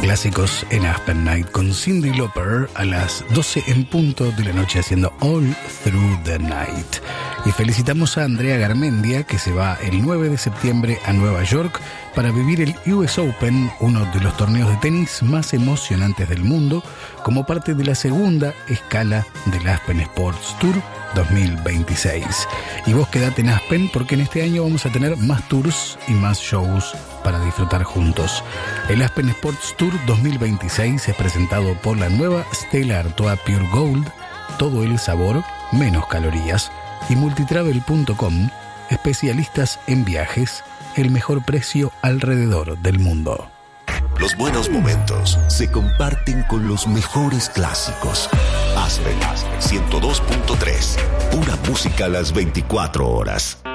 Clásicos en Aspen Night con Cyndi Lauper a las 12 en punto de la noche haciendo All Through the Night. Y felicitamos a Andrea Garmendia, que se va el 9 de septiembre a Nueva York para vivir el US Open, uno de los torneos de tenis más emocionantes del mundo, como parte de la segunda escala del Aspen Sports Tour 2026. Y vos quedate en Aspen porque en este año vamos a tener más tours y más shows para disfrutar juntos. El Aspen Sports Tour 2026 es presentado por la nueva Stella Artois Pure Gold, todo el sabor, menos calorías, y multitravel.com, especialistas en viajes, el mejor precio alrededor del mundo. Los buenos momentos se comparten con los mejores clásicos. Aspen 102.3, pura música a las 24 horas.